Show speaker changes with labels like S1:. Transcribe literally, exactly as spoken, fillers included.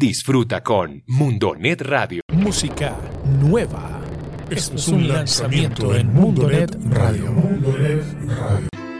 S1: Disfruta con Mundonet Radio.
S2: Música nueva. Esto es un lanzamiento en Mundonet Radio. Mundonet Radio.